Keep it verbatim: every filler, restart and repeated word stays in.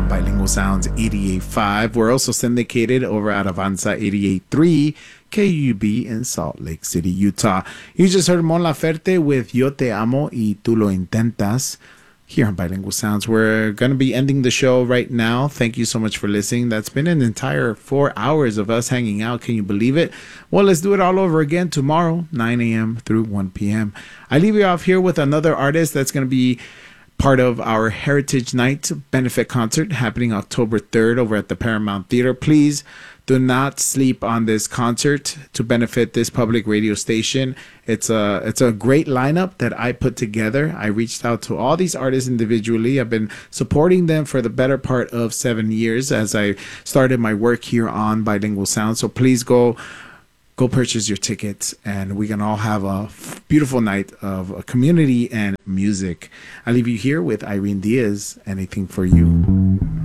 on Bilingual Sounds eighty-eight point five. We're also syndicated over at Avanza eighty-eight point three K U B in Salt Lake City, Utah. You just heard Mon Laferte with Yo Te Amo y Tú Lo Intentas here on Bilingual Sounds. We're going to be ending the show right now. Thank you so much for listening. That's been an entire four hours of us hanging out. Can you believe it? Well, let's do it all over again tomorrow, nine a.m. through one p.m. I leave you off here with another artist that's going to be part of our Heritage Night benefit concert happening October third over at the Paramount Theater. Please do not sleep on this concert to benefit this public radio station. It's a it's a great lineup that I put together. I reached out to all these artists individually. I've been supporting them for the better part of seven years as I started my work here on Bilingual Sound. So please go go purchase your tickets, and we can all have a beautiful night of community and music. I leave you here with Irene Diaz, Anything for You.